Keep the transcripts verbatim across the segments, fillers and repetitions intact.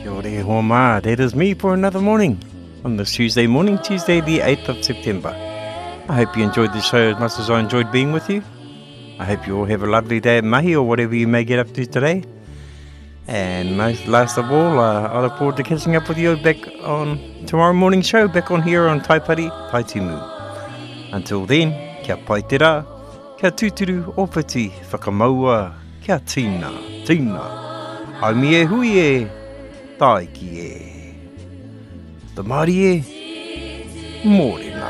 Kia ora hoa mā, that is me for another morning on this Tuesday morning, Tuesday the eighth of September. I hope you enjoyed the show as much as I enjoyed being with you. I hope you all have a lovely day at mahi or whatever you may get up to today. And most, last of all, uh, I look forward to catching up with you back on tomorrow morning show, back on here on Taipari, Taitimu. Until then, kia pai te rā, kia tūturu opiti whakamaua, kia tīna, tīna. Haumi e hui e, tai ki e. Te Māori e, mōrena.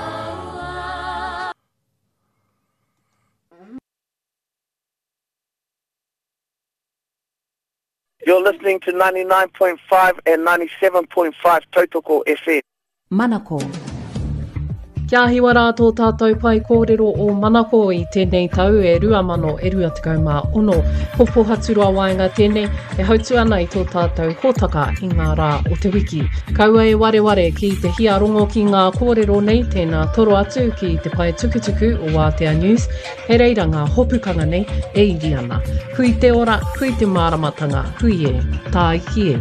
You're listening to ninety-nine point five and ninety-seven point five Tautoko F M. Manako. Kia hiwa rātou tātou pai kōrero o Manako i tēnei tau e rua mano e rua tekau mā ono. Popo haturua waenga tēnei e hautu ana i tō tātou hōtaka i ngā rā o te wiki. Kaua e ware ware ki te hia rongo ki ngā kōrero nei tēnā toro atu ki te pai tukutuku o Wātea News. He reira ngā hopukanga nei e iri ana. Hui te ora, hui te māramatanga, hui e, tā iki e.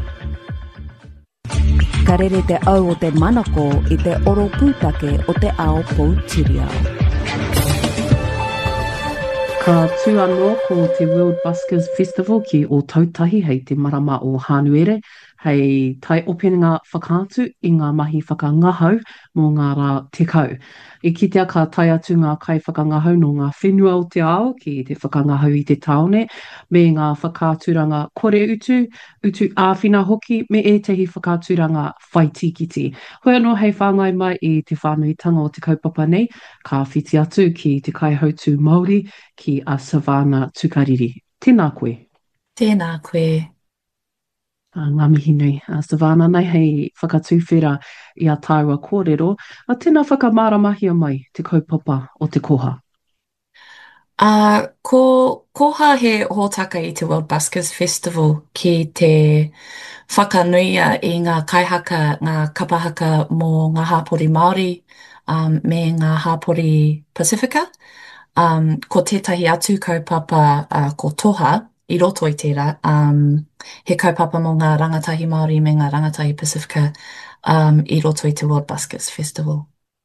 Ka rere te au o te Manako i te oro pūtake o te ao Poutireo. Ka tū anō ko te World Buskers Festival ki o Tautahi hei te marama o Hānuere, hei tai openga whakaatu i ngā mahi whakangahau mō ngā rā tekau. I kitea ka tai atu ngā kai whakangahau no ngā whenua o te ao ki te whakangahau i te taone, me ngā whakāturanga kore utu, utu āwhina hoki, me e tehi whakāturanga whaitikiti. Hoi anō hei whāngai mai i te whānuitanga o te kaupapa nei, ka whiti atu ki te kaihautu Māori ki a Savannah Tukariri. Tēnā koe. Tēnā koe. Uh, ngā mihi nui. Uh, Savannah, nei hei whakatūwhera i a tāua kōrero, a tēnā whakamāramahia mai te kaupapa o te koha. Uh, ko, koha he hōtaka i te World Buskers Festival ki te whakanuia i ngā kaihaka, ngā kapahaka mō ngā hāpori Māori um, me ngā hāpori Pasifika. Um, ko tētahi atu kaupapa uh, ko Toha, i roto i tērā, um, he kaupapa mō ngā rangatahi Māori me ngā rangatahi Pasifika um, i roto i te World Buskers Festival.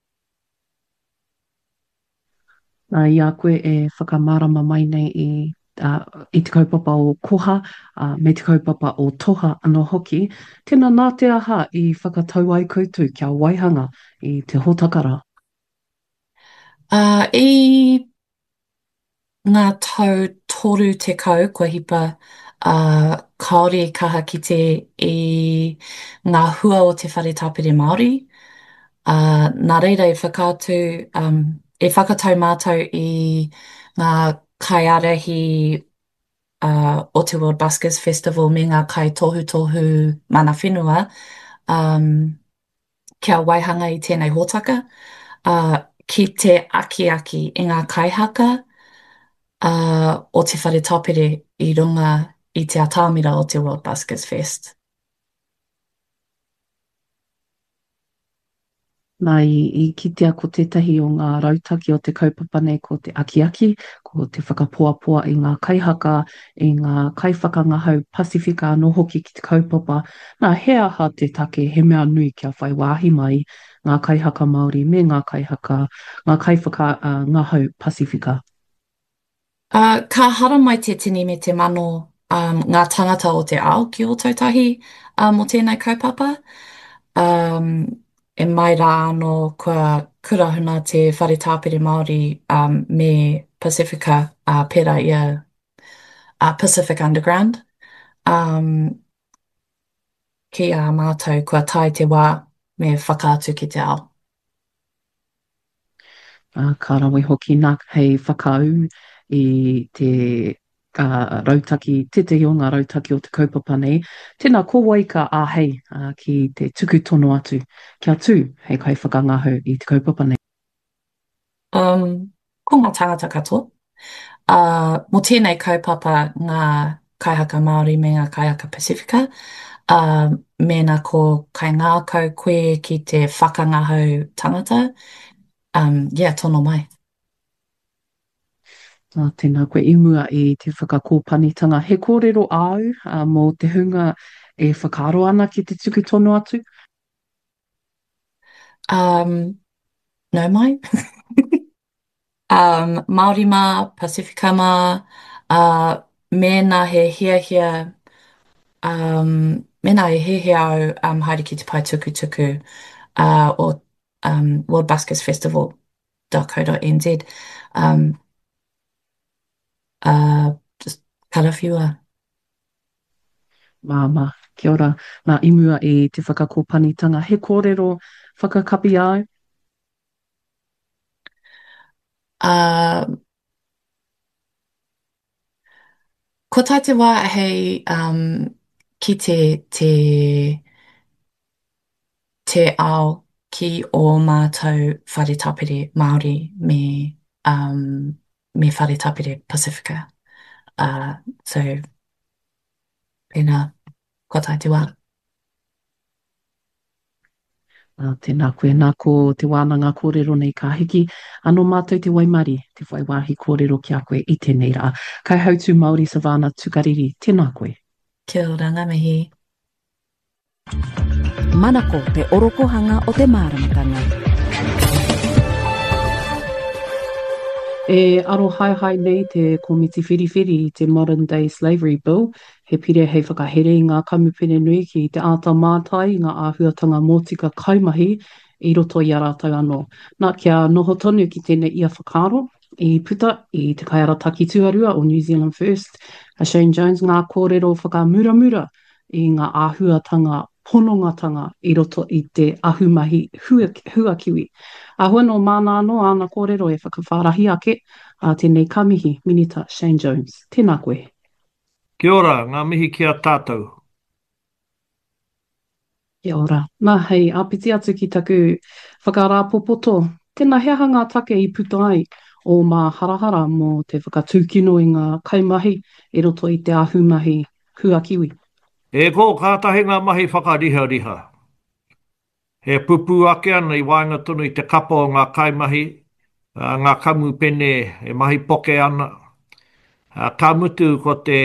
Nā ia koe e whakamārama mai nei i, uh, i te kaupapa o koha uh, me te kaupapa o toha anō hoki. Tēnā nā te aha i whakatau ai koutou kia waihanga i te hōtakara. Uh, I ngā tau toru te kau, kua hipa uh, kaore kaha ki te i ngā hua o te whare tāpere Māori. Uh, nā reira e whakātu, um, e whakatau mātou i ngā kaiarehi uh, o te World Buskers Festival me ngā kai tohu tohu mana whenua um, kia waihanga i tēnei hōtaka. Uh, ki te aki aki i ngā kaihaka Uh, o te whare tāpere i runga i te atāmira o te World Buskers Fest. Nā i, i kitea ko tētahi o ngā rautaki o te kaupapa nei ko te aki aki, ko te whakapoapoa i ngā kaihaka, i ngā kaiwhakangahau Pasifika anō hoki ki te kaupapa. Nā he aha te take he mea nui kia whai wāhi mai ngā kaihaka Māori me ngā kaihaka, ngā kaiwhaka uh, ngahau Pasifika. Uh, ka hara mai te tini me te mano um, ngā tangata o te ao ki o tautahi um, o tēnei kaupapa. Um, e mai rā anō kua kurahuna te whare tāpere Māori um, me Pasifika uh, pera ia uh, Pacific Underground. Um, ki a mātou kua tai te wā me whakaatu ki te ao. Uh, ka rawe hoki nā hei whakau i te uh, rautaki, tetehi o ngā rautaki o te kaupapa nei. Tēnā kōwai ka āhei uh, ki te tuku tono atu. Kia tū hei kai whakangahau i te kaupapa nei. Um, ko ngā tangata katoa. Uh, mo tēnei kaupapa ngā kaihaka Māori me ngā kaihaka Pasifika. Uh, mēnā ko kai ngākau koe ki te whakangahau tangata. Um, yeah, tono mai. Uh, tēnā koe i mua i te whakakōpanitanga. He kōrero au uh, mō te hunga e whakaaro ana ki te tuku tonu atu? Um, no mai. um, Māori mā, Pasifika mā, uh, mēnā he hia hia, um, mēnā he hia hia au um, haere ki te pai tuku tuku uh, o um, World Buskers Festival dot co dot n z. Um, uh, just karawhiua. Māma, kia ora. Nā imua e te whakakōpanitanga. He kōrero whakakapi ai? Uh, ko tai te wā hei um, ki te, te, te ao ki o mātou whare tapere Māori me, um, me whare tapere Pasifika. Uh, so, pēnā, ko tai te wā. Uh, tēnā koe, nā ko te wānanga kōrero nei ka hiki. Anō mātou te waimari, te whaiwāhi kōrero ki a koe i tēnei rā. Kai hautu Māori Savana Tukariri, tēnā koe. Kia ora, ngā mihi. Manako te orokohanga o te māramatanga. E aro hai hai nei te komiti whiriwhiri i te Modern Day Slavery Bill, he pire hei whakahere i ngā kamupene nui ki te āta mātai i ngā āhuatanga mōtika kaumahi i roto i a rātau anō. Nā kia noho tonu ki tēnei ia whakaaro, i puta i te kaiara taki tuarua o New Zealand First, a Shane Jones ngā kōrero whakamuramura i ngā āhuatanga ponongatanga i roto i te ahumahi hua, hua kiwi. A hua no mana anō ana kōrero e whakawhārahi ake a tēnei kamihi minita Shane Jones. Tēnā koe. Kia ora, ngā mihi ki a tātou. Kia ora. Nā hei, āpiti atu ki taku whakarāpopoto. Tēnā hea ngā take i puta ai o mā harahara mō te whakatūkino i ngā kaumahi i roto i te ahumahi hua kiwi. E ko kātahi ngā mahi whakariha riha. He pupu ake ana i wāinga tonu i te kapa o ngā kaimahi, uh, ngā kamu pene e mahi poke ana. Uh, ka mutu ko te,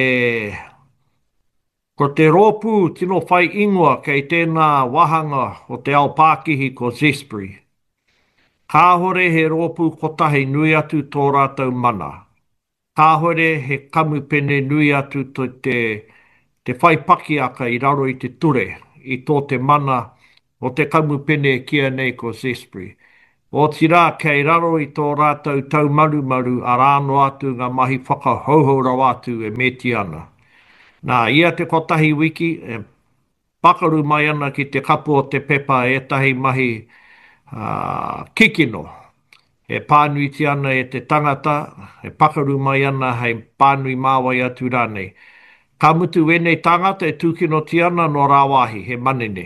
ko te rōpū tino whai ingoa kei tēnā wahanga o te ao Pākihi ko Zespri. Kāhore he rōpū kotahi nui atu tō rātau mana. Kāhore he kamu pene nui atu to te te whai paki aka i raro i te ture, i tō te mana o te kamu pene kia nei ko Zespri. O tira kei raro i tō rātau tau maru maru a rāno atu ngā mahi whakahauhaurau atu e meti ana. Nā, ia te kotahi wiki, e pakaru mai ana ki te kapu o te pepa e tahi mahi uh, kikino. E pānui ti ana e te tangata, e pakaru mai ana hei pānui māwai atu rānei. Ka mutu wenei tangata e tūkino ti ana no rāwahi, he manene.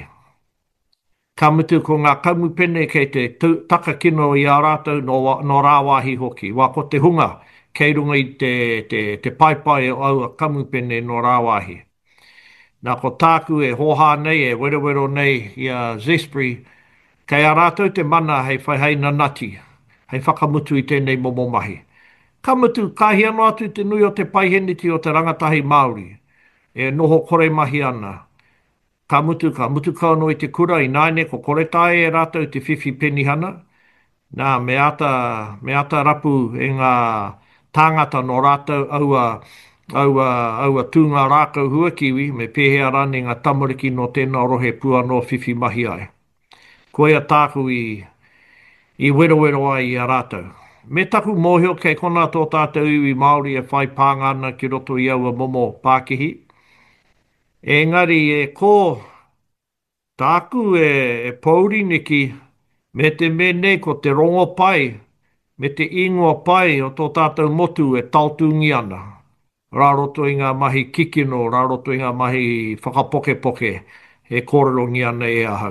Ka mutu ko ngā kamupene kei te takakino i a rātou no, no rāwahi hoki. Wā ko te hunga kei runga i te, te, te paipai o au a kamupene no rāwahi. Nā ko tāku e hoha nei, e werewero nei i a Zespri, kei a rātou te mana hei whaihei nanati, hei whakamutu i tēnei momo mahi. Ka mutu kahi anō atu te nui o te paiheniti o te rangatahi Māori. E noho kore mahi ana. Ka mutu, ka mutu kauno i te kura i naine, ko kore tae e rātou te whiwhi penihana. Nā, me ata, me ata rapu e ngā tāngata no rātou aua, aua, aua tūngā rākau huakiwi, me pēhea rane ngā tamariki no tēnā rohe pua no whiwhi mahi ai. Koe a tāku i, i wero wero ai i a rātou. Me taku mōhio kei kona tō tātou iwi Māori e whai pāngana ki roto i aua momo Pākihi. Engari e ko tāku e, e pauriniki me te menei ko te rongo pai, me te ingoa pai o tō tātou motu e tautungi ana. Rā roto i ngā mahi kikino, rā roto i ngā mahi whakapoke poke e kōrerongi ana e ahau.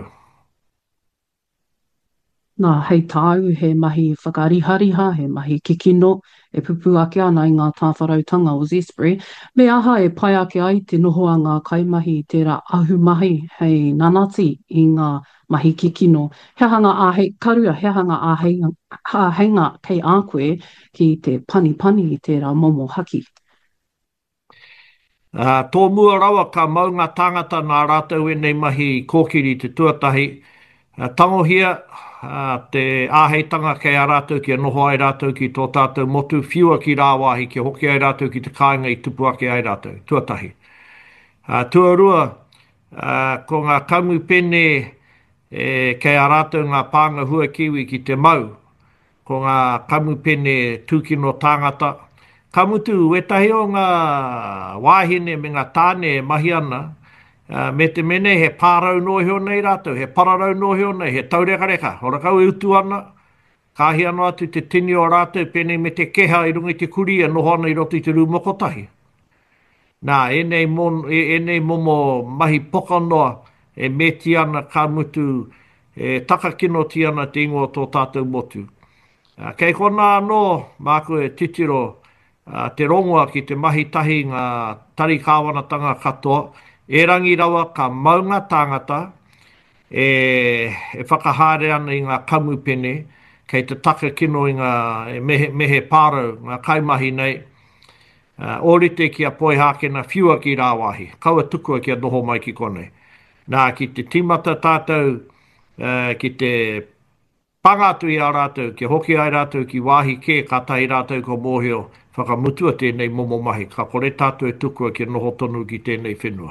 Nā, hei tāu, he mahi whakarihariha, he mahi kikino, e pupu ake ana i ngā tāwharautanga o Zespri. Me aha e pai ake ai te noho a ngā kaimahi i tērā ahumahi hei nanati i ngā mahi kikino. He hanga āhei, karua, he hanga āhei, āhenga kei ākoe ki te pani pani i tērā momo haki. Uh, tō mua rawa ka maunga tangata nā rātou e nei mahi kōkiri te tuatahi. Uh, tangohia, uh, te āheitanga kei a rātou ki a noho ai rātou ki tō tātou motu, whiua ki rāwahi ki hoki ai rātou ki te kāinga i tupu ake ai rātou, tuatahi. Uh, tuarua, uh, ko ngā kamu pene e, kei a rātou ngā pānga hua kiwi ki te mau, ko ngā kamu pene tūkino tāngata. Kamutu, wetahi o ngā wāhine me ngā tāne e mahi ana, uh, me te mene he pārau nohio nei rātou, he pararau nohio nei, he taurekareka, ora kau e utu ana, kāhi anō atu te tini o rātou, pene me te keha i rungi te kuri e noho ana i roto i te rūmokotahi. Nā, e nei, mon, e, e nei momo mahi pokanoa e me ti ana kamutu, e takakino ti ana te ingoa tō tātou motu. Uh, kei kona anō, māku e titiro, Uh, te rongoa ki te mahi tahi ngā tari kāwanatanga katoa, e rangi rawa ka maunga tāngata, e, e whakahare ana i ngā kamupene, kei te taka kino i ngā e mehe, mehe pārau, ngā kaimahi nei, uh, orite ki a poi hākena whiua ki rāwahi, kaua tukua ki a noho mai ki konei. Nā, ki te timata tātou, uh, ki te pangatu i a rātou, ki hoki ai rātou ki wāhi kē kātai rātou ko mōhio, whakamutua tēnei momo mahi, ka kore tātou e tukua ki noho tonu ki tēnei whenua.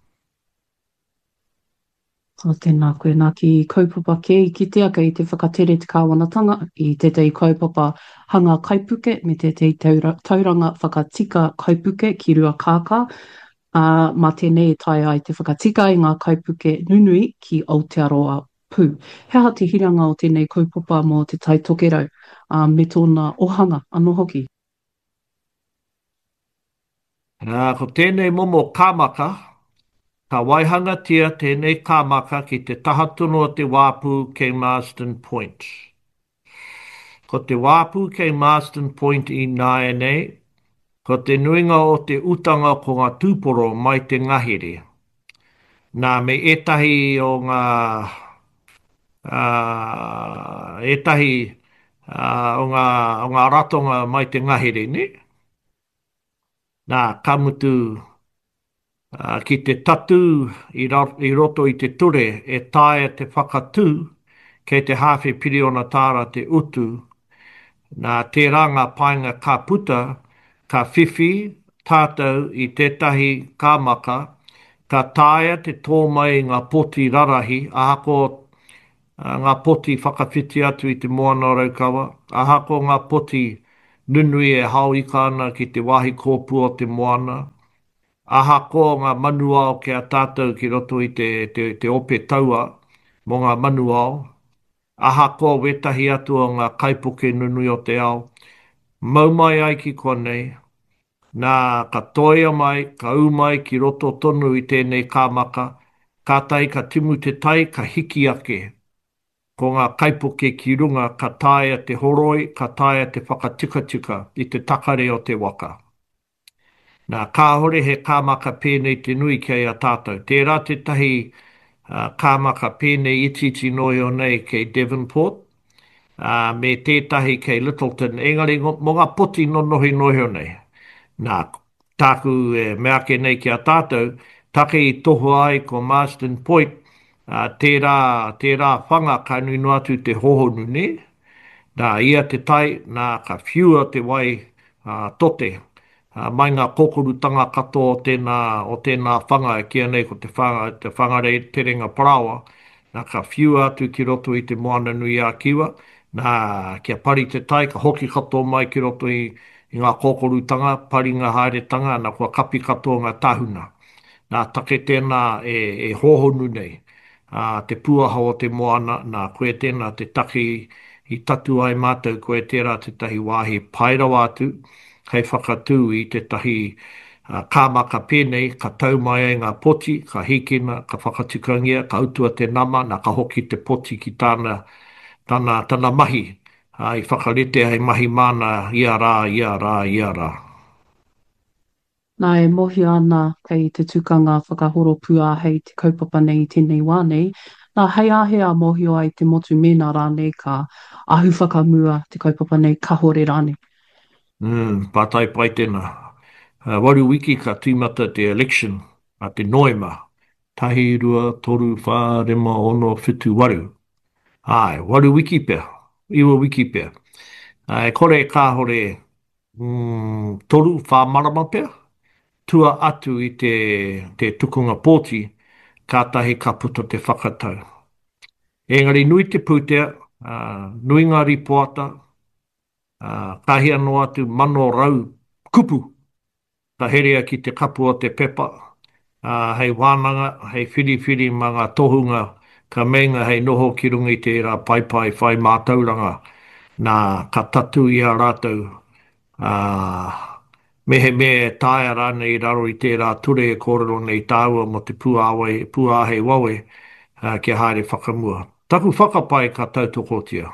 O tēnā koe nā ki kaupapa ke i kitea kei te whakatere te kāwanatanga i te tei kaupapa hanga kaipuke me te tei taura, tauranga whakatika kaipuke ki rua kākā. Uh, mā tēnei tai ai te whakatika i ngā kaipuke nunui ki Aotearoa Pū. Hea te hiranga o tēnei kaupapa mō te tai tokerau uh, me tōna ohanga anō hoki. Uh, ko tēnei momo kāmaka, ka waihanga tia tēnei kāmaka ki te tahatono o te wāpū kei Marsden Point. Ko te wāpū kei Marsden Point i nāe nei, ko te nuinga o te utanga ko ngā tūporo mai te ngahere. Nā me etahi o ngā, uh, etahi uh, o, ngā, o ngā ratonga mai te ngahere, ne? Nā, kamutu uh, ki te tatu i, ra, i roto i te ture e tae te whakatū kei te hawhi piriona tāra te utu. Nā te ranga painga ka puta, ka whiwhi tātou i tētahi kāmaka, ka tae te tōmai ngā poti rarahi, ahako uh, ngā poti whakawhiti atu i te moana o raukawa, ahako ngā poti nunui e hauika ana ki te wahi kōpua o te moana, aha ko ngā manuao ke a tātou ki roto i te, te, te ope taua mō ngā manuao, aha ko wetahi atu o ngā kaipuke nunui o te ao, maumai ai ki konei, nā ka toia mai, ka umai ki roto tonu i tēnei kāmaka, ka tai ka timu te tai, ka hiki ake, ko ngā kaipuke ki runga, ka taia te horoi, ka taia te whakatika-tika i te takare o te waka. Nā kāhore he kāmaka pēnei te nui kei a tātou. Tērā te tahi uh, kāmaka pēnei ititi noi o nei kei Devonport, uh, me tētahi kei Littleton, engari mō ngā poti no nohi nohi o nei. Nā tāku e mea ke nei ki a tātou, take i toho ai ko Marsden Point, uh, tērā, tērā whanga ka nui no atu te hohonu ne. Nā ia te tai, nā ka whiua te wai uh, tote, uh, mai ngā kokorutanga katoa o tēnā, o tēnā whanga e kia nei ko te whanga, te whanga rei te renga parawa, nā ka whiua atu ki roto i te moana nui a kiwa, nā kia pari te tai, ka hoki katoa mai ki roto i, i ngā kokorutanga, pari ngā haeretanga, nā kua kapi katoa ngā tahuna. Nā take tēnā e, e hohonu nei, uh, te puaha o te moana, nā koe tēnā te take i, i tatu ai mātou koe tērā te tahi wāhi pairawa atu, hei whakatū i te tahi uh, kāmaka pēnei, ka tau mai ai ngā poti, ka hikina, ka whakatukangia, ka utua te nama, nā ka hoki te poti ki tāna, tāna, tāna mahi, uh, i whakarete hei mahi mana, ia rā, ia rā, ia rā. Nā e mohi ana kei te tukanga whakahoro pua hei te kaupapa nei tēnei wānei, nā hei ahea mohi ai te motu mena rānei ka ahu whakamua te kaupapa nei kahore rānei. Mm, pātai pai tēnā. Uh, waru wiki ka tīmata te election a te noema. Tahi, rua, toru, whā, rema, ono, whitu, waru. Ai, waru wiki pia. Iwa wiki pia. Ai, kore kāhore mm, toru, whā marama pia. Tua atu i te, te tukunga pōti, kātahi ka puto te whakatau. Engari nui te pūtea, uh, nui ngā ripoata, uh, kahi anō atu mano rau kupu, ka herea ki te kapu o te pepa, uh, hei wānanga, hei whiri-whiri ma ngā tohunga, ka meinga hei noho ki rungi te rā paipai whai mātauranga, nā ka tatu i a rātou, uh, mehe me e tāia rāna i raro i tērā ture e kōrero nei tāua mo te puāwai, puāhei wawe uh, ki haere whakamua. Taku whakapai ka tautokotia.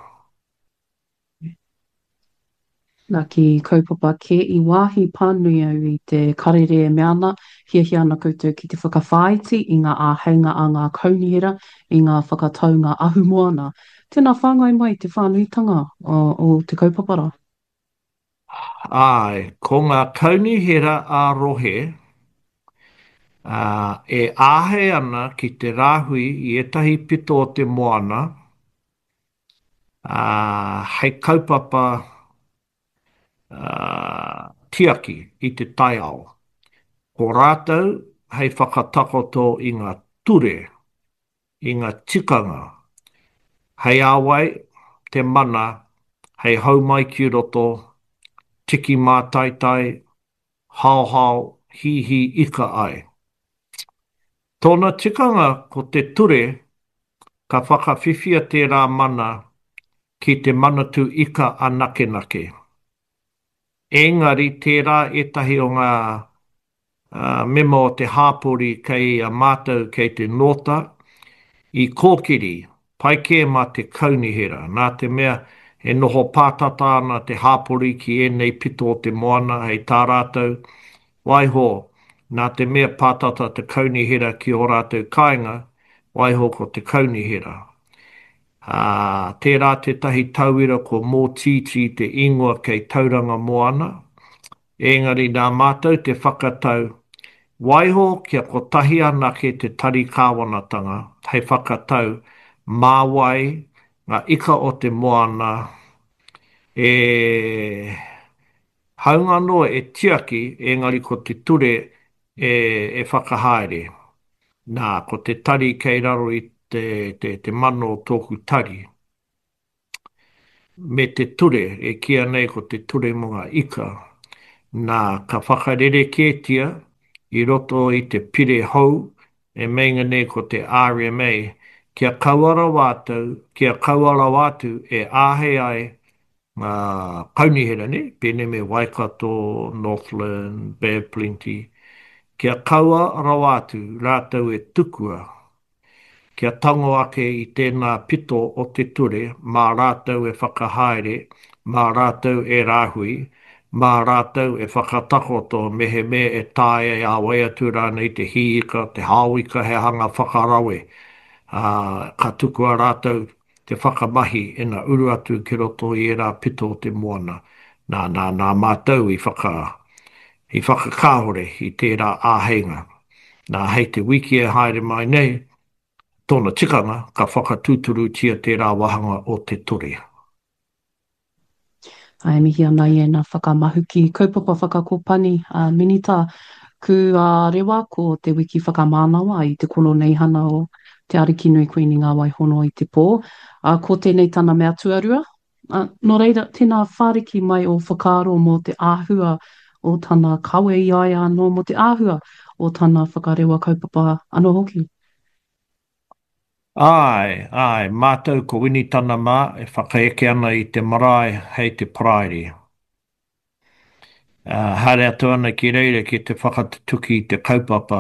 Nā ki kaupapa ke i wāhi pānui au i te karere e meana, hia hia ana koutou ki te whakawhāiti i ngā āheinga a ngā kaunihera, i ngā whakatau ngā ahu moana. Tēnā whāngai mai te whānuitanga o, o te kaupapara. Ai, ko ngā kaunihera a rohe, uh, e āhe ana ki te rāhui i etahi pito o te moana, uh, hei kaupapa uh, tiaki i te tai ao. Ko rātou, hei whakatakoto i ngā ture, i ngā tikanga, hei āwai, te mana, hei haumai ki roto, tiki mātaitai, hao hao, hi hi ika ai. Tōna tikanga ko te ture, ka whakawhiwhia tērā mana ki te manatu ika a nake nake. Engari tērā etahi o ngā uh, memo o te hāpori kei a mātou kei te nota, i kōkiri, pai kē mā te kaunihera, nā te mea e noho pātata ana te hāpori ki e nei pito o te moana, hei tā rātou, waiho, nā te mea pātata te kaunihera ki o rātou kāinga, waiho ko te kaunihera. Uh, tērā te tahi tauira ko mō titi te ingoa kei tauranga moana, engari nā mātou te whakatau, waiho kia ko tahi ana ke te tari kāwanatanga, hei whakatau, māwai, ngā ika o te moana, e haunganoa e tiaki, engari ko te ture e, e whakahaere. Nā, ko te tari kei raro i te, te, te mano o tōku tari. Me te ture, e kia nei ko te ture mga ika, nā ka whakarere kētia i roto i te pire hou, e meinga nei ko te R M A, kia kauara wātu, kia kauara wātu e āhei ai ngā uh, kaunihera ne, pēne me Waikato, Northland, Bay Plenty, kia kauara wātu rātou e tukua, kia tango ake i tēnā pito o te ture, mā rātou e whakahaere, mā rātou e rāhui, mā rātou e whakatakoto mehe me e tāia i a waiatu rāna i te hiika, te hāwika he hanga whakarawe. Uh, ka tukua rātou te whakamahi e na uru atu ki roto i e rā pito o te moana. Nā, nā, nā mātou i, whaka, i whakakāhore i tērā āheinga. Nā hei te wiki e haere mai nei, tōna tikanga ka whakatūturu tia tērā wahanga o te ture. Ai mihi ana i e nā whakamahu ki kaupapa whakakopani a uh, minita ku a uh, rewa ko te wiki whakamānawa i te kono nei hana o te ariki nui koini ngā waihono i te pō. Uh, ko tēnei tāna mea tuarua. Uh, no reira, tēnā whāriki mai o whakaaro mō te āhua o tāna kawe i ai anō mō te āhua o tāna whakarewa kaupapa anō hoki. Ai, ai, mātou ko wini tana mā e whakaeke ana i te marae hei te prairi. Uh, Hare atu ana ki reira ki te whakatuki i te kaupapa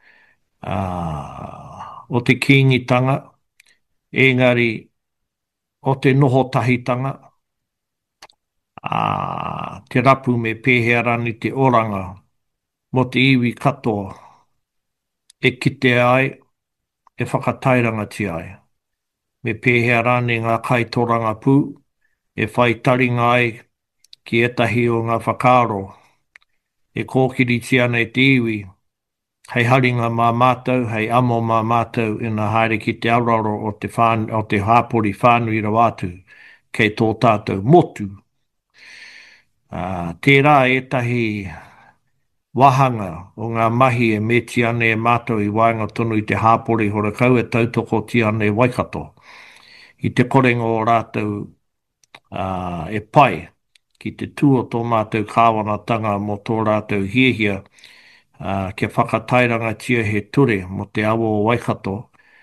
uh, o te kīngitanga, engari o te noho tahitanga, uh, te rapu me pēhea rani te oranga, mo te iwi katoa, e kite ai, e whakatairanga ti ai. Me pēhea rani ngā kaitoranga pū, e whai taringa ai ki etahi o ngā whakaaro, e kōkiri tia nei te iwi, hei haringa mā mātou, hei amo mā mātou ina haere ki te auraro o te, whan, o te hāpori whānui rawatu, kei tō tātou motu. Uh, tērā etahi wahanga o ngā mahi e me ti ane e mātou i waenga tonu i te hāpori horakau e tautoko ti ane Waikato. I te korengo o rātou uh, e pai ki te tūo tō mātou kāwanatanga mo tō rātou hiehia uh, ke whakatairanga tia he ture mo te awo o Waikato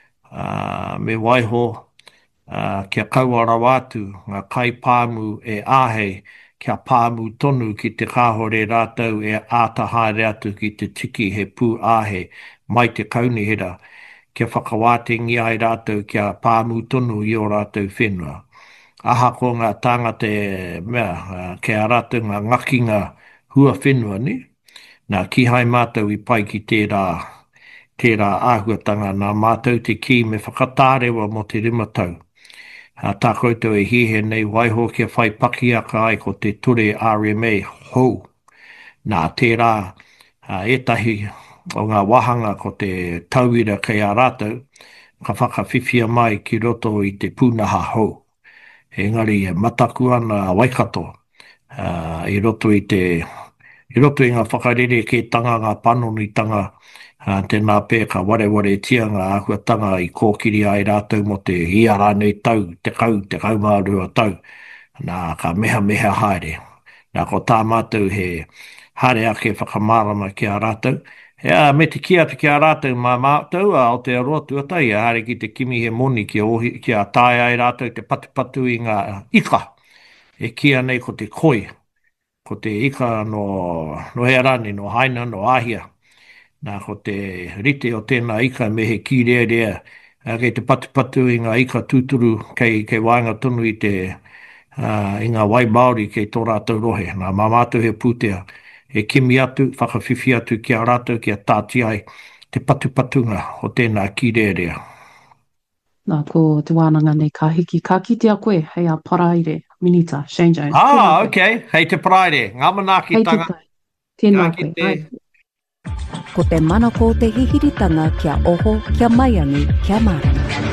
uh, me waiho uh, kia kauara wātu ngā kai pāmu e āhei kia pāmu tonu ki te kāhore rātou e ātahaere atu ki te tiki he pū āhe mai te kaunihera, kia whakawātengi ai rātou kia pāmu tonu i o rātou whenua. Aha ko ngā tāngata e mea, kia rātou ngā ngakinga hua whenua ni, nā ki hai mātou i pai ki tērā, tērā āhuatanga nā mātou te ki me whakatārewa mo te rimatau. Uh, tā koutou e hihe nei waiho kia whai pakiaka ai ko te ture R M A hou. Nā tērā uh, etahi o ngā wahanga ko te tauira kei a rātou, ka whakawhiwhia mai ki roto i te pūnaha hou. Engari e mataku ana Waikato uh, i roto i te i roto i ngā whakarere ke tanga ngā panonitanga uh, tēnā pē ka wareware tia ngā ahuatanga i kōkiri ai rātou mo te hiara nei tau, te kau, te kaumārua tau, nā ka meha meha haere. Nā ko tā mātou he hare ake whakamārama ki a rātou. Ea, me te kia te ki a rātou mā mātou, a o te aroa tuatai, a hare ki te kimi he moni ki, ohi, ki a tāi ai rātou te patupatu i ngā ika. E kia nei ko te koi. Ko te ika no, no hearani, no haina, no ahia. Nā ko te rite o tēnā ika me he ki rea rea. Kei te patupatu i ngā ika tūturu kei, kei wainga tonu i te uh, i ngā wai Māori kei tō rātou rohe. Nā mā mātou he pūtea. E kimi atu, whakawhiwhi atu ki a rātou, ki a tāti ai te patupatunga o tēnā ki rea rea. Nā, ko te wānanga nei ka hiki. Ka kite a koe, hei a paraire, Minita, Shane Jones. Ah, ok. Hei te paraire. Ngā manaki hei tanga. Tēnā Ngā koe. te... Ai. Ko te manako te hihiritanga kia oho, kia maiangi, kia marama.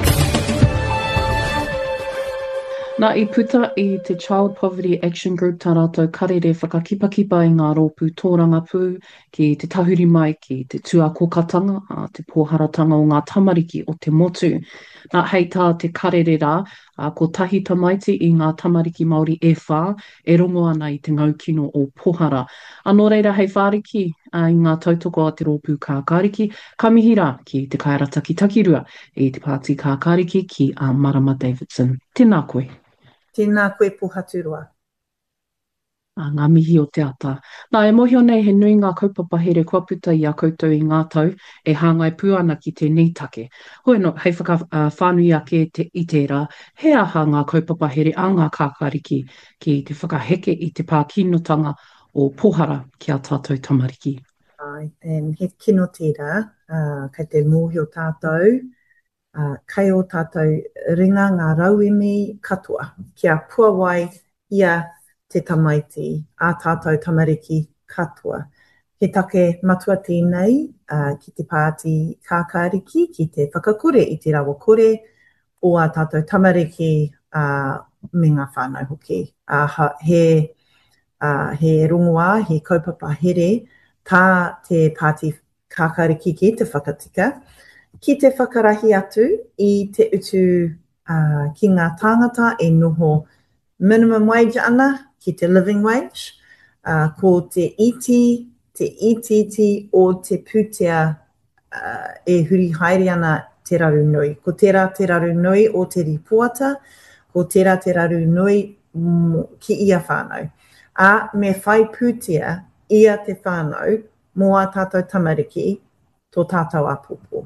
Nā i puta i te Child Poverty Action Group tā rātou karere whakakipakipa i ngā rōpū tōranga pū ki te tahuri mai ki te tuakokatanga, a te pōharatanga o ngā tamariki o te motu. Nā hei tā te karere rā, a, ko tahi tamaiti i ngā tamariki Māori e whā, e rongo ana i te ngaukino o pohara. Anō reira hei whāriki a, i ngā tautoko a te rōpū kākāriki, ka mihi rā ki te kairataki takirua i te pāti kākāriki ki a Marama Davidson. Tēnā koe. Tēnā koe puhaturua. A ngā mihi o te ata. Nā, e mohio nei he nui ngā kaupapa here kua puta i a koutou i ngā tau, e hāngai pū ana ki te nītake. Hoi no, hei whaka uh, whānui ake te, i te rā, he aha ngā kaupapa here a ngā kākāriki ki te whakaheke i te pākinotanga o pohara ki a tātou tamariki. Ai, and he kino tērā, uh, kei te mōhio tātou, Uh, kai o tātou ringa ngā rauemi katoa, kia puawai ia te tamaiti, a tātou tamariki katoa. He take matua tēnei uh, ki te pāti kākāriki, ki te whakakore i te rawa kore, o a tātou tamariki uh, me ngā whānau hoki. Uh, he, uh, he rongoā, he kaupapa here, tā te pāti kākāriki ki te whakatika, ki te whakarahi atu i te utu uh, ki ngā tāngata e noho minimum wage ana ki te living wage, uh, ko te iti, te ititi o te pūtea uh, e huri haere ana te raru nui. Ko tērā te raru nui o te ripoata, ko tērā te raru nui mm, ki ia whānau. A me whai pūtea ia te whānau mō a tātou tamariki tō tātou apopo.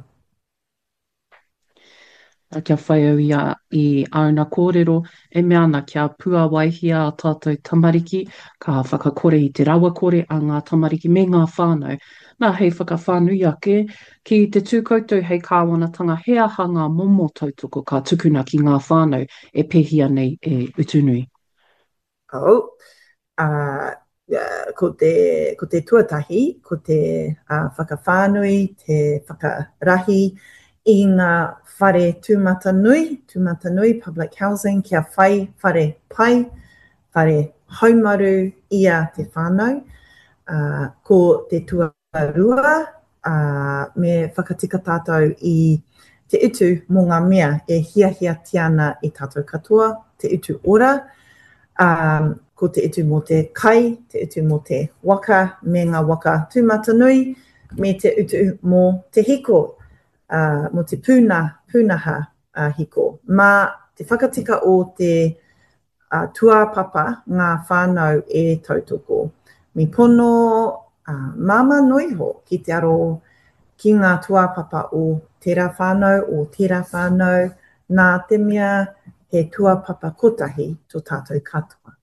Kia whai au ia i auna kōrero, e mea ana kia pua waihia a tātou tamariki, ka whakakore i te rawa kore a ngā tamariki me ngā whānau. Nā hei whakawhānui ake, ki te tūkoutou hei kāwanatanga, he aha ngā momo tautoko ka tukuna ki ngā whānau e pehia nei e utunui. Oh, uh, uh, ko, te, ko te tuatahi, ko te uh, whakawhānui, te whakarahi i ngā whare tūmata nui, tūmata nui, public housing, kia whai whare pai, whare haumaru ia te whānau, uh, ko te tuarua, uh, me whakatika tātou i te utu mō ngā mea e hiahia tiana i tātou katoa, te utu ora, um, ko te utu mō te kai, te utu mō te waka, me ngā waka tūmata nui, me te utu mō te hiko, uh, mō te pūna, pūnaha uh, hiko. Mā te whakatika o te uh, tuapapa ngā whānau e tautoko. Mi pono uh, māma noiho ki te aro ki ngā tuapapa o tērā whānau, o tērā whānau, nā te mea he tuapapa kotahi tō tātou katoa.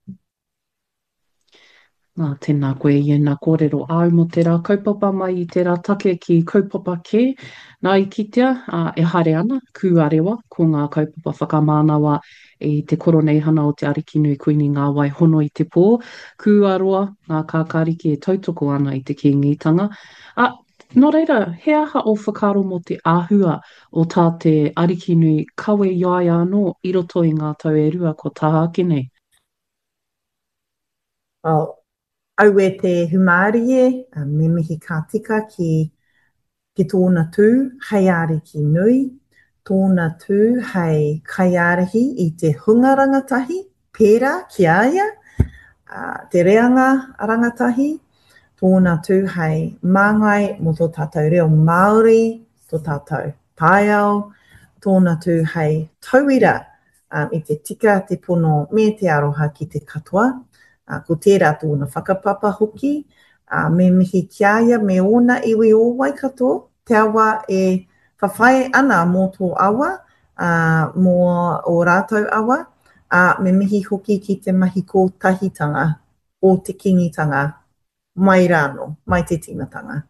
Nā, tēnā koe i nā kōrero au mo tērā kaupapa mai i tērā take ki kaupapa kē. Nā i kitea, uh, e hare ana, kūarewa, ko ngā kaupapa whakamānawa i te koronei hana o te Arikinui Kuini ngā wai hono i te pō. Kūaroa, ngā kākāriki e tautoko ana i te kīngitanga. Uh, Nō reira, he aha o whakaro mo te āhua o tā te Arikinui kawe iai anō i roto i ngā tau e rua ko taha ake nei? Well, au e te humāri e, uh, me mihi kā tika ki, ki tōna tū, hei ariki nui, tōna tū hei kaiarahi i te hunga rangatahi, pērā ki aia, uh, te reanga rangatahi, tōna tū hei māngai mo tō tātou reo Māori, tō tātou paiao, tōna tū hei tauira um, i te tika, te pono me te aroha ki te katoa, uh, ko tērā tōna whakapapa hoki, uh, me mihi kiaia me ona iwi o wai katoa, te awa e whawhai ana mō tō awa, uh, mō o rātou awa, uh, me mihi hoki ki te mahi kōtahitanga o te kingitanga mai rāno, mai te tinatanga.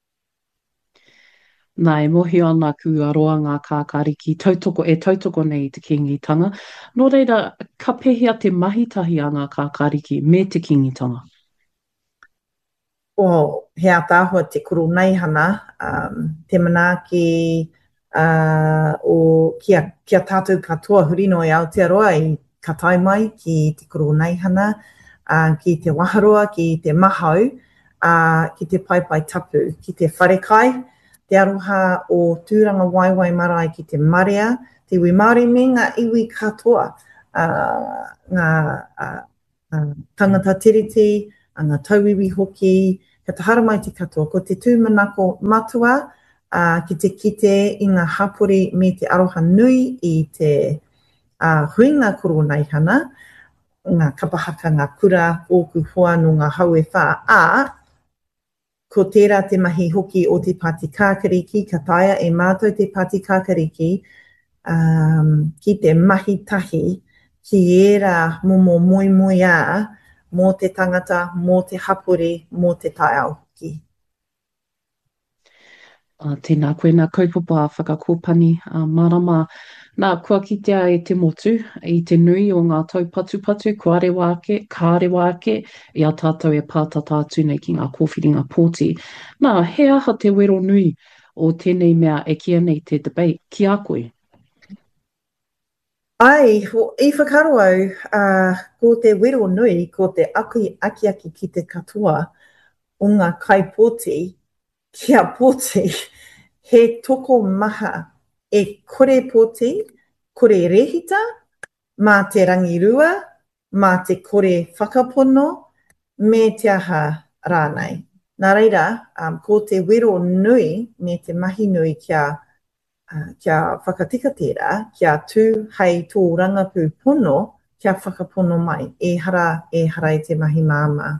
Nā, e mohi ana kūaroa ngā kākāriki tautoko, e tautoko nei i te kingitanga. Nō reira, ka pehea te mahitahi a ngā kākāriki me te kingitanga? O, he atāhua te koro nei hana, um, te manaaki uh, o kia, kia tātou katoa hurino e Aotearoa i ka tai mai ki te koro nei hana, uh, ki te waharoa, ki te mahau, uh, ki te paipai tapu, ki te wharekai, te aroha o tūranga waiwai marae ki te marea, te iwi Māori me ngā iwi katoa, uh, ngā uh, uh, tangata tiriti, ngā tauiwi hoki, ka tahara mai te katoa, ko te tūmanako matua, uh, ki te kite i ngā hapori me te aroha nui i te uh, huinga koronei hana, ngā kapahaka, ngā kura, ōku hoa no ngā haue whā, a ko tērā te mahi hoki o te pāti kākariki, ka taia e mātou te pāti kākariki, um, ki te mahi tahi, ki era momo moi moi a, mō te tangata, mō te hapori, mō te tai au hoki. Uh, tēnā koe nā kaupapa whakakōpani, uh, marama, nā kua kitea e te motu, i te nui o ngā tau patu patu, kua rewa ake, kā rewa ake, i a tātou e pātata atu nei ki ngā kōwhiringa pōti. Nā, he aha te wero nui o tēnei mea e kia nei te debate, ki a koe? Ai, i whakaro au, uh, ko te wero nui, ko te aki aki aki ki te katoa o ngā kaipōti, kia pōti, he toko maha e kore pōti, kore rehita, mā te rangirua, mā te kore whakapono, me te aha rānei. Nā reira, um, ko te wero nui, me te mahi nui kia, uh, kia whakatika tērā, kia tū hei tō rangapū pono, kia whakapono mai, e hara, e hara i te mahi māma.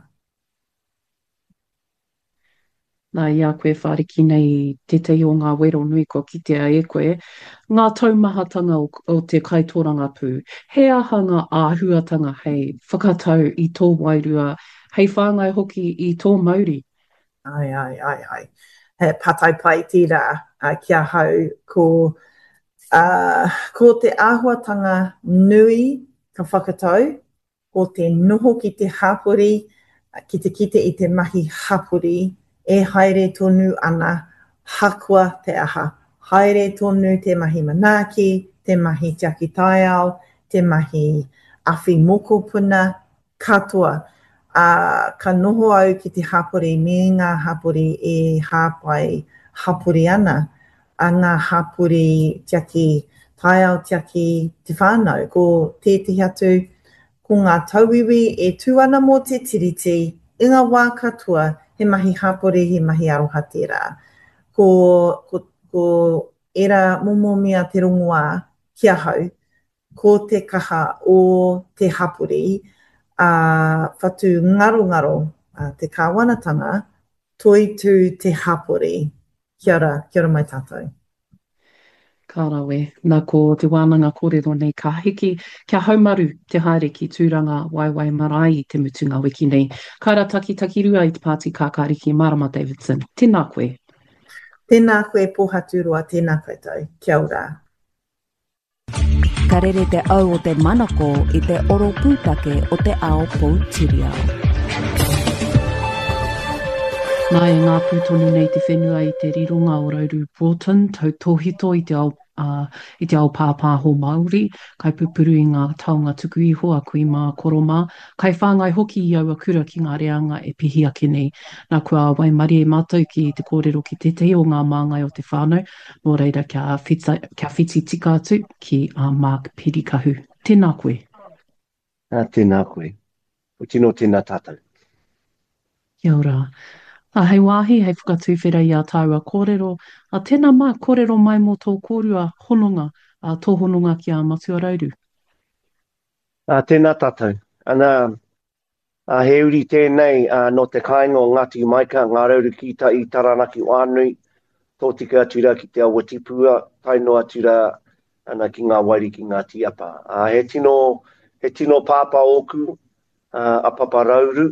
Nā ia koe whariki nei te te o ngā wero nui ko kitea e koe, ngā taumahatanga o, o te kaitoranga pū. He aha ngā āhuatanga hei whakatau i tō wairua, hei whāngai hoki i tō mauri? Ai, ai, ai, ai. He patai pai tira uh, kia hau ko, uh, ko te āhuatanga nui ka whakatau, ko te noho ki te hapori, ki te kite i te mahi hapuri, e haere tonu ana hakua te aha. Haere tonu te mahi manaaki, te mahi tiaki taiao, te mahi awhi mokopuna, katoa. Uh, ka noho au ki te hapuri, me ngā hapuri e hāpai hapuri ana, a ngā hapuri tiaki taiao, tiaki te whānau, ko tētahi atu, ko ngā tauiwi e tū ana mō te tiriti, i ngā wā katoa, he mahi hapuri, he mahi aroha tērā. Ko, ko, ko era momomia te rongoā kia hau, ko te kaha o te hapuri, a uh, whatu ngaro ngaro, uh, te kāwanatanga, toi tū te hapuri. Kia ora, kia ora mai tātou. Ka rawe, nā ko te wānanga kōrero nei ka hiki, kia haumaru te haere ki tūranga waiwai marae i te mutunga wiki nei. Kaira taki taki rua i te pāti kākāriki Marama Davidson. Tēnā koe. Tēnā koe pōhaturoa, tēnā koutou. Kia ora. Ka rere te au o te manako i te oro pūtake o te ao Pouchiriao. Nā e ngā pūtonu nei te whenua i te rironga o Rauru Broughton, tau tōhito i te ao, uh, i te ao pāpāho Māori, kai pupuru i ngā taonga tuku iho a kui mā koroma, kai whāngai hoki i aua kura ki ngā reanga e pihi ake nei. Nā kua wai mari e mātou ki te kōrero ki tetehi o ngā māngai o te whānau, mō reira kia, whita, kia whiti tika atu ki a Mark Pirikahu. Tēnā koe. Nā, tēnā koe. O tino tēnā tātou. Kia ora. A hei wāhi, hei whakatūwhera i a tāua kōrero, a tēnā mā kōrero mai mō tō kōrua hononga, a tō hononga ki a Matua Rauru. A tēnā tātou. Ana, a he uri tēnei a, no te kāinga o Ngāti Maika, ngā rauru ki ta i Taranaki o Anui, tō tika atura ki te awa tipua, taino atura ana ki ngā wairi ki ngā tiapa. A he tino, he tino pāpa oku, a, a Papa Rauru,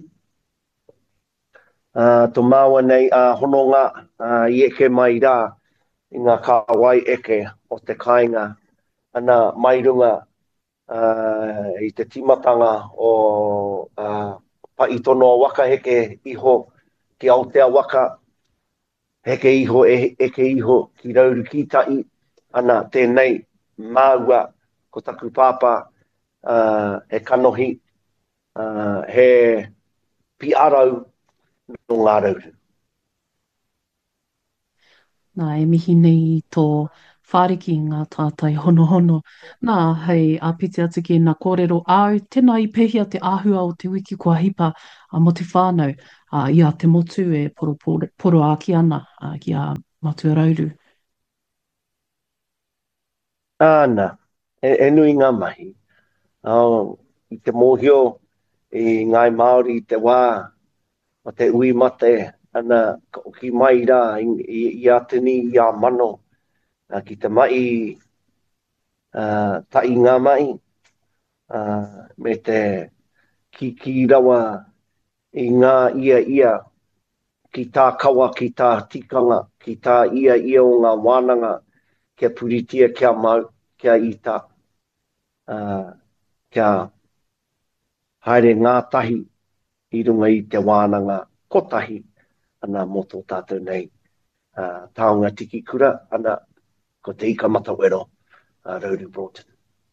Uh, tō māua nei a uh, hononga uh, i eke mai rā i ngā kāwai eke o te kāinga ana mai runga uh, i te timatanga o uh, paitono waka heke iho ki Aotea waka heke iho e, eke iho ki Rauru Kitai ana tēnei māua ko taku pāpa uh, e kanohi uh, he piarau no ngā rauru. Nā, e mihi nei tō whāriki ngā tātai hono hono. Nā, hei āpiti atu ki ngā kōrero au, tēnā i pehia te āhua o te wiki kua hipa a mo te whānau, a ia te motu e poro, poro, poro āki ana a, ki a Matua Rauru. Āna, e, e nui ngā mahi. Oh, i te mōhio i ngai Māori i te wā, o te ui mate, ana ki mai rā i, i, i atini i a mano, uh, ki te mai uh, tai ngā mai, uh, me te ki ki rawa i ngā ia ia, ki tā kawa, ki tā tikanga, ki tā ia ia o ngā wānanga, kia puritia, kia mau, kia ita, uh, kia haere ngā tahi, i runga i te wānanga kotahi ana mō tō tātou nei uh, taonga tiki kura ana ko te ika matawero uh, Rauru Broughton.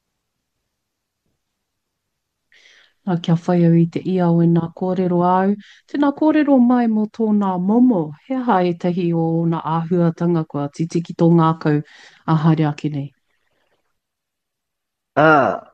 Nā kia whai au i te ia o nā kōrero au. Tēnā kōrero mai mō tōna momo, he hae tahi o nā āhuatanga kua titiki tō ngākau a haere ake nei. Ah,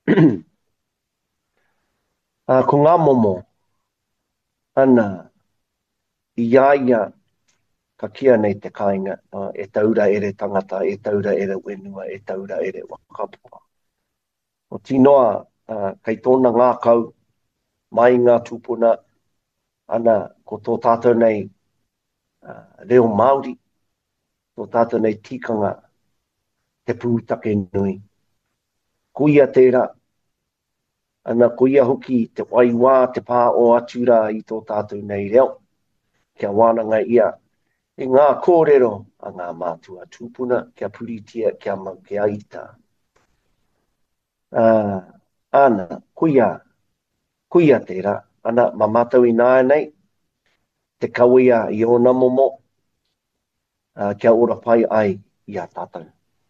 uh, ko ngā momo, ana, i iaia ka kia nei te kāinga, uh, e taura ere tangata, e taura ere wenua, e taura ere wakapoa. O tinoa, uh, kei tōna ngā kau, mai ngā tūpuna, ana, ko tō tātou nei uh, reo Māori, tō tātou nei tikanga, te pūtake nui. Kuia tērā, ana kuia hoki te waiwā, te pā o atura i tō tātou nei reo. Kia wānanga ia, e ngā kōrero a ngā mātua tūpuna, kia puritia, kia mau, kia ita. Uh, ana, kuia, kuia tērā, ana ma mātou i nāia nei, te kawea i o na momo, uh, kia ora pai ai i a tātou.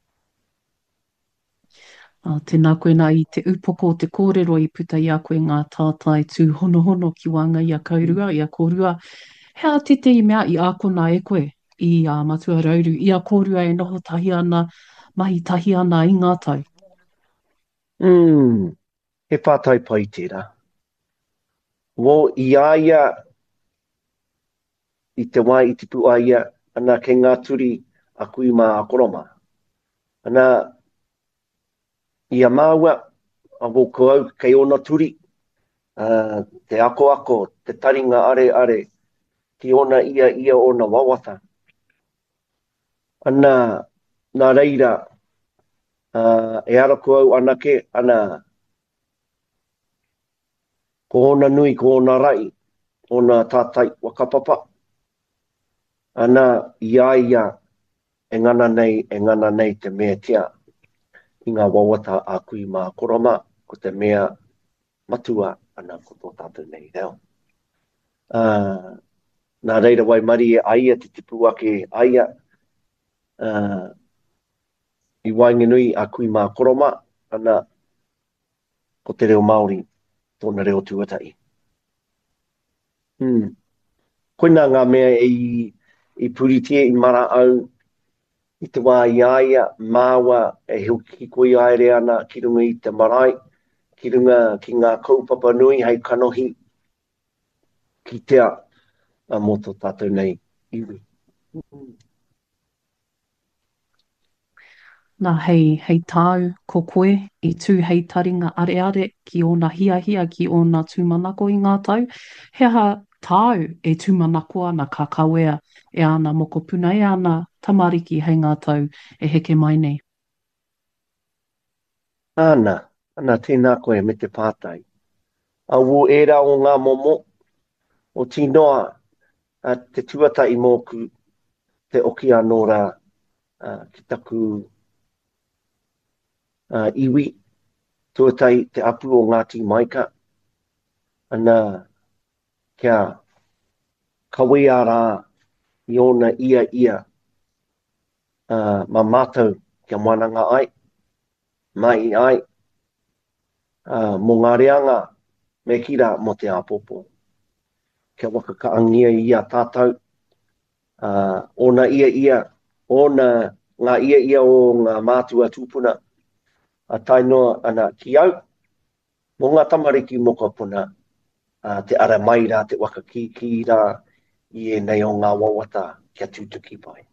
Uh, tēnā koe nā i te upoko o te kōrero i puta i a koe ngā tātai tū hono hono ki wanga i a kaurua, i a kōrua. Hea te te i mea i a kona e koe i a matua rauru, i a kōrua e noho tahi ana, mahi tahi ana i ngā tau. Mm, he whātai pai tērā. Wo i aia, i te wai i te pu aia, ana ke ngā turi a kui mā a koroma. Ana, i a māua, a wo koau kei ona turi, uh, te ako ako, te taringa are are, ki ona ia ia ona wawata. Ana, nā reira, uh, e ara koau anake, ana, ko ona nui, ko ona rai, ona tātai wakapapa. Ana, ia ia, e ngana nei, e ngana nei te mea tia, i ngā wawata a kui mā koroma, ko te mea matua ana ko tō tātou nei reo. Uh, nā reira wai mari e aia te tipu ake aia, uh, i waingenui a kui mā koroma, ana ko te reo Māori, tōna reo tuatai. Hmm. Koina ngā mea i, i puritia i mara au, i te wā i aia, māua e heuki koi aere ana ki runga i te marae, ki runga ki ngā kaupapa nui hei kanohi, ki tea a moto tātou nei iwi. Nā hei, hei tāu ko koe i tū hei taringa are are ki ona hia hia ki ona tūmanako i ngā tau. Hea tāu e tūmanako ana ka kawea e ana moko puna e ana tamariki hei ngā tau e heke mai nei. Ana, ana tēnā koe me te pātai. A wu era o ngā momo, o tinoa a te tuata i mōku te oki anōra uh, ki taku uh, iwi, tuatai te apu o Ngāti Maika, ana kia kawea rā i ona ia ia uh, ma mātou kia moananga ai, mai ai, uh, mō ngā reanga me kira mo te apopo. Kia waka kaangia i a tātou, uh, ona ia ia, ona ngā ia ia o ngā mātua tūpuna, a tainoa ana ki au, mō ngā tamariki moka puna, uh, te ara mai rā, te waka ki ki rā, i e nei o ngā wawata kia tūtuki pai.